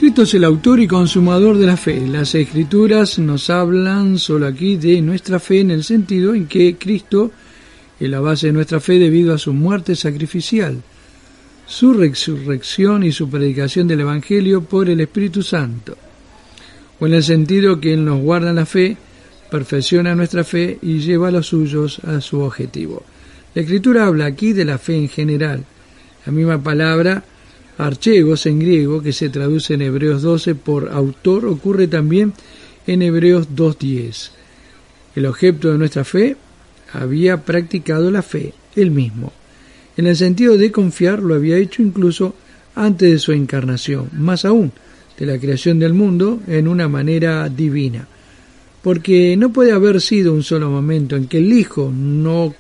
Cristo es el autor y consumador de la fe. Las Escrituras nos hablan solo aquí de nuestra fe en el sentido en que Cristo es la base de nuestra fe debido a su muerte sacrificial, su resurrección y su predicación del Evangelio por el Espíritu Santo, o en el sentido que Él nos guarda en la fe, perfecciona nuestra fe y lleva a los suyos a su objetivo. La Escritura habla aquí de la fe en general. La misma palabra archegos en griego, que se traduce en Hebreos 12 por autor, ocurre también en Hebreos 2:10. El objeto de nuestra fe había practicado la fe, él mismo. En el sentido de confiar, lo había hecho incluso antes de su encarnación, más aún, de la creación del mundo en una manera divina. Porque no puede haber sido un solo momento en que el Hijo no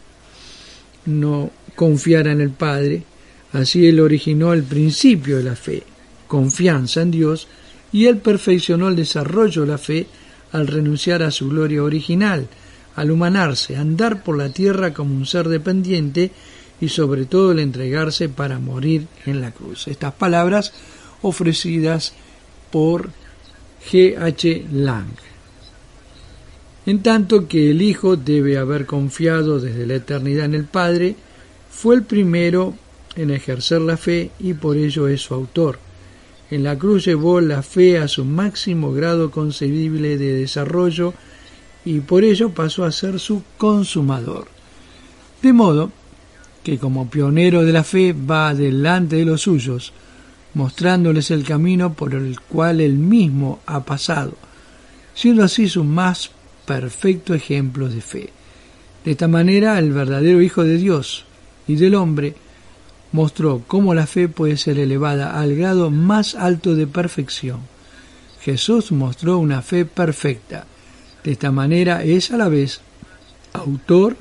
confiara en el Padre. Así Él originó el principio de la fe, confianza en Dios, y Él perfeccionó el desarrollo de la fe al renunciar a su gloria original, al humanarse, andar por la tierra como un ser dependiente y sobre todo el entregarse para morir en la cruz. Estas palabras ofrecidas por G.H. Lang. En tanto que el Hijo debe haber confiado desde la eternidad en el Padre, fue el primero en ejercer la fe y por ello es su autor. En la cruz llevó la fe a su máximo grado concebible de desarrollo y por ello pasó a ser su consumador. De modo que como pionero de la fe va delante de los suyos, mostrándoles el camino por el cual él mismo ha pasado, siendo así su más perfecto ejemplo de fe. De esta manera, el verdadero Hijo de Dios y del hombre mostró cómo la fe puede ser elevada al grado más alto de perfección. Jesús mostró una fe perfecta. De esta manera es a la vez autor,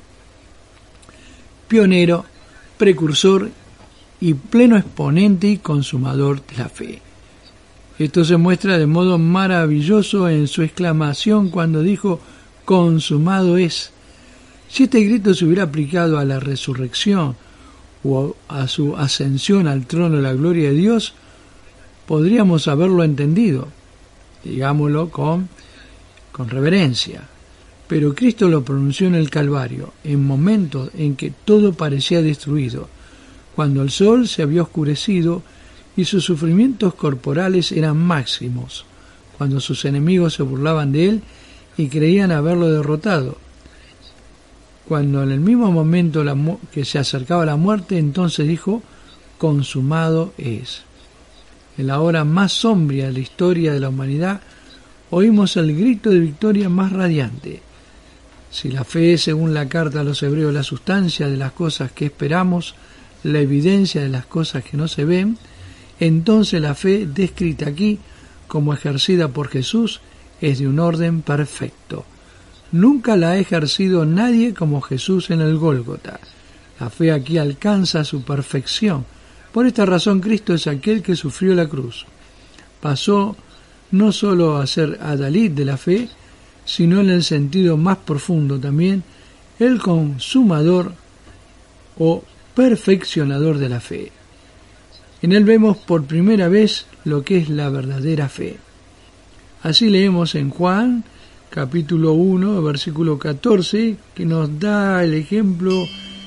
pionero, precursor y pleno exponente y consumador de la fe. Esto se muestra de modo maravilloso en su exclamación cuando dijo: consumado es. Si este grito se hubiera aplicado a la resurrección o a su ascensión al trono de la gloria de Dios, podríamos haberlo entendido, digámoslo con reverencia. Pero Cristo lo pronunció en el Calvario, en momentos en que todo parecía destruido, cuando el sol se había oscurecido y sus sufrimientos corporales eran máximos, cuando sus enemigos se burlaban de él y creían haberlo derrotado. Cuando en el mismo momento que se acercaba la muerte, entonces dijo: consumado es. En la hora más sombría de la historia de la humanidad, oímos el grito de victoria más radiante. Si la fe es, según la carta a los Hebreos, la sustancia de las cosas que esperamos, la evidencia de las cosas que no se ven, entonces la fe descrita aquí como ejercida por Jesús es de un orden perfecto. Nunca la ha ejercido nadie como Jesús en el Gólgota. La fe aquí alcanza su perfección. Por esta razón Cristo es aquel que sufrió la cruz. Pasó no solo a ser adalid de la fe, sino en el sentido más profundo también, el consumador o perfeccionador de la fe. En él vemos por primera vez lo que es la verdadera fe. Así leemos en Juan, capítulo 1, versículo 14, que nos da el ejemplo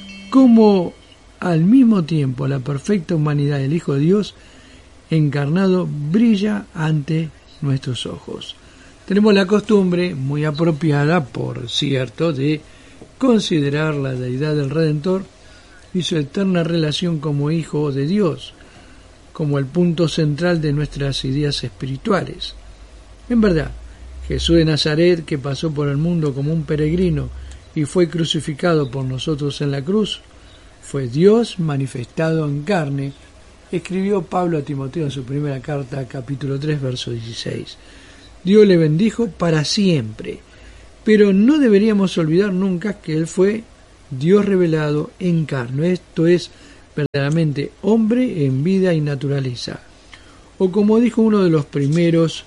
cómo al mismo tiempo la perfecta humanidad del Hijo de Dios encarnado brilla ante nuestros ojos. Tenemos la costumbre, muy apropiada por cierto, de considerar la deidad del Redentor y su eterna relación como Hijo de Dios, como el punto central de nuestras ideas espirituales. En verdad, Jesús de Nazaret, que pasó por el mundo como un peregrino y fue crucificado por nosotros en la cruz, fue Dios manifestado en carne, escribió Pablo a Timoteo en su primera carta, capítulo 3, verso 16. Dios le bendijo para siempre, pero no deberíamos olvidar nunca que Él fue Dios revelado en carne, esto es, verdaderamente hombre en vida y naturaleza. O como dijo uno de los primeros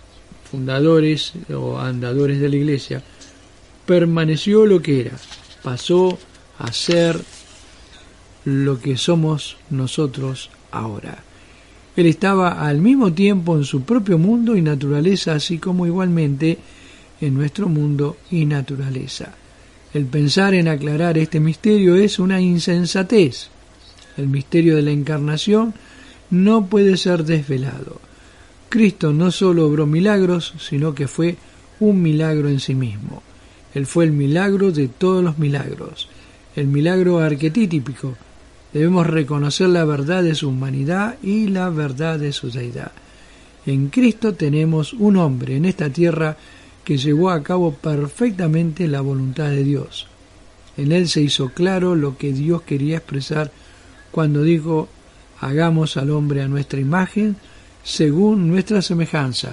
fundadores o andadores de la Iglesia, permaneció lo que era, pasó a ser lo que somos nosotros ahora. Él estaba al mismo tiempo en su propio mundo y naturaleza, así como igualmente en nuestro mundo y naturaleza. El pensar en aclarar este misterio es una insensatez. El misterio de la encarnación no puede ser desvelado. Cristo no solo obró milagros, sino que fue un milagro en sí mismo. Él fue el milagro de todos los milagros, el milagro arquetípico. Debemos reconocer la verdad de su humanidad y la verdad de su deidad. En Cristo tenemos un hombre en esta tierra que llevó a cabo perfectamente la voluntad de Dios. En él se hizo claro lo que Dios quería expresar cuando dijo: hagamos al hombre a nuestra imagen, según nuestra semejanza.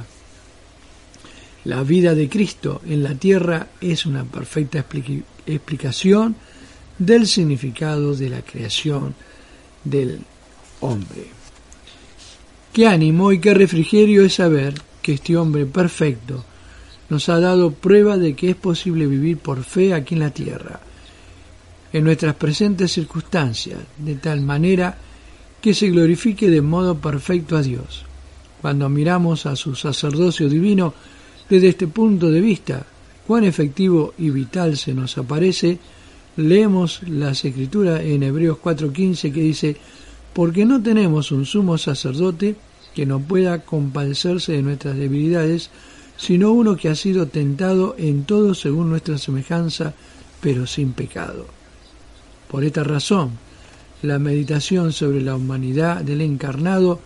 La vida de Cristo en la tierra es una perfecta explicación del significado de la creación del hombre. Qué ánimo y qué refrigerio es saber que este hombre perfecto nos ha dado prueba de que es posible vivir por fe aquí en la tierra, en nuestras presentes circunstancias, de tal manera que se glorifique de modo perfecto a Dios. Cuando miramos a su sacerdocio divino desde este punto de vista, cuán efectivo y vital se nos aparece, leemos las Escrituras en Hebreos 4:15 que dice: porque no tenemos un sumo sacerdote que no pueda compadecerse de nuestras debilidades, sino uno que ha sido tentado en todo según nuestra semejanza, pero sin pecado. Por esta razón, la meditación sobre la humanidad del encarnado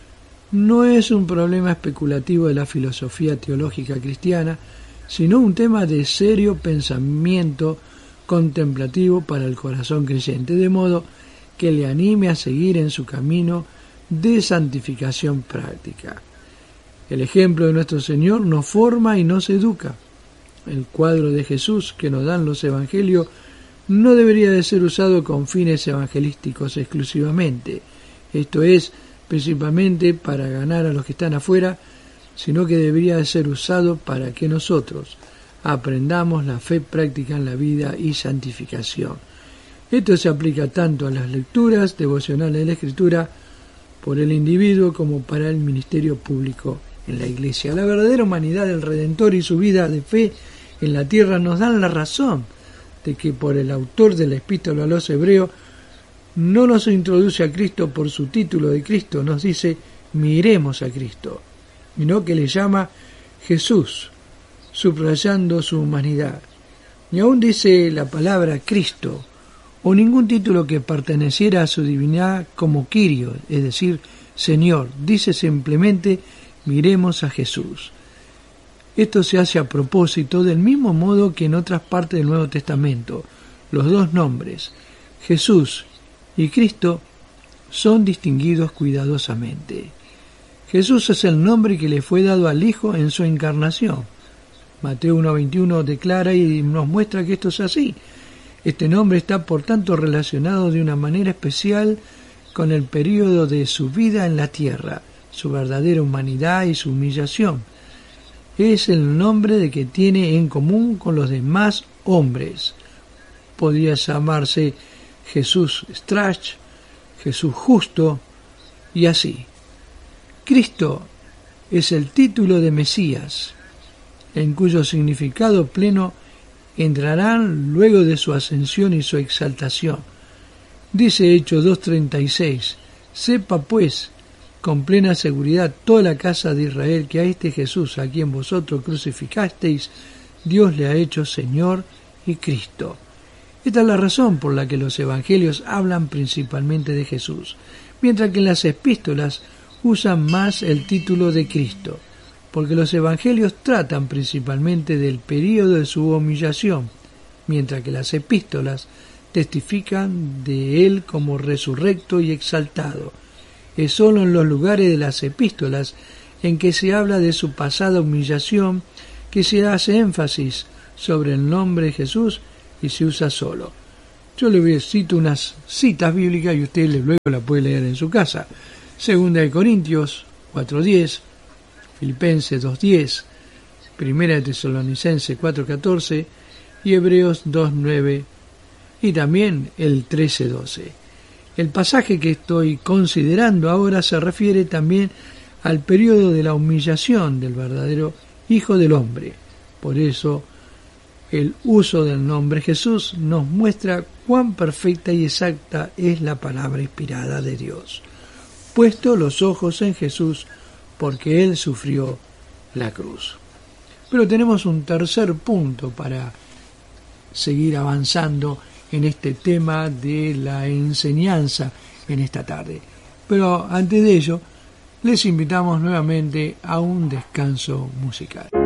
no es un problema especulativo de la filosofía teológica cristiana, sino un tema de serio pensamiento contemplativo para el corazón creyente, de modo que le anime a seguir en su camino de santificación práctica. El ejemplo de nuestro Señor nos forma y nos educa. El cuadro de Jesús que nos dan los evangelios no debería de ser usado con fines evangelísticos exclusivamente, esto es, principalmente para ganar a los que están afuera, sino que debería de ser usado para que nosotros aprendamos la fe práctica en la vida y santificación. Esto se aplica tanto a las lecturas devocionales de la Escritura por el individuo como para el ministerio público en la Iglesia. La verdadera humanidad del Redentor y su vida de fe en la tierra nos dan la razón de que por el autor de la Epístola a los Hebreos no nos introduce a Cristo por su título de Cristo, nos dice miremos a Cristo, sino que le llama Jesús, subrayando su humanidad. Ni aún dice la palabra Cristo o ningún título que perteneciera a su divinidad como Kyrios, es decir, Señor. Dice simplemente miremos a Jesús. Esto se hace a propósito del mismo modo que en otras partes del Nuevo Testamento. Los dos nombres, Jesús y Cristo, son distinguidos cuidadosamente. Jesús es el nombre que le fue dado al Hijo en su encarnación. Mateo 1:21 declara y nos muestra que esto es así. Este nombre está por tanto relacionado de una manera especial con el período de su vida en la tierra, su verdadera humanidad y su humillación. Es el nombre de que tiene en común con los demás hombres. Podría llamarse Jesús Strach, Jesús Justo y así. Cristo es el título de Mesías, en cuyo significado pleno entrarán luego de su ascensión y su exaltación. Dice Hechos 2:36, sepa pues con plena seguridad toda la casa de Israel que a este Jesús, a quien vosotros crucificasteis, Dios le ha hecho Señor y Cristo. Esta es la razón por la que los evangelios hablan principalmente de Jesús, mientras que en las epístolas usan más el título de Cristo, porque los evangelios tratan principalmente del período de su humillación, mientras que las epístolas testifican de él como resurrecto y exaltado. Es sólo en los lugares de las epístolas en que se habla de su pasada humillación que se hace énfasis sobre el nombre de Jesús y se usa solo. Yo le cito unas citas bíblicas y usted luego la puede leer en su casa. Segunda de Corintios 4:10, Filipenses 2:10, Primera de Tesalonicenses 4:14 y Hebreos 2:9 y también el 13:12. El pasaje que estoy considerando ahora se refiere también al periodo de la humillación del verdadero Hijo del Hombre. Por eso, el uso del nombre Jesús nos muestra cuán perfecta y exacta es la palabra inspirada de Dios. Puesto los ojos en Jesús, porque Él sufrió la cruz. Pero tenemos un tercer punto para seguir avanzando en este tema de la enseñanza en esta tarde. Pero antes de ello, les invitamos nuevamente a un descanso musical.